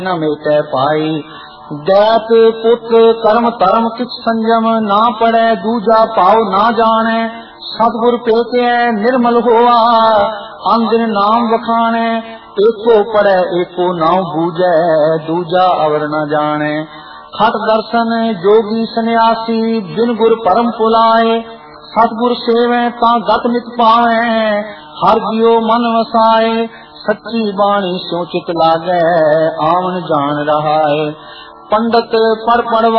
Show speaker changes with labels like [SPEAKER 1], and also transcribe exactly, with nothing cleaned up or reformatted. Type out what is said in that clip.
[SPEAKER 1] न मेटे पाई। दैत पुत्र कर्म धर्म किछ संयम, ना पड़े दूजा पाओ ना जाने। सतगुर पेके निर्मल होआ, अंदिन नाम वखाने। एको पड़े एको नाम बूझे, दूजा अवर न जाने। खट दर्शन जोगी सन्यासी, बिन गुर परम पुलाए। सतगुर सेवे ता गत नित पावे, हर जियो मन वसाए। सच्ची बाणी स्यो चित लागे, आवन जान रहा है। पंडित पढ़ पढ़वा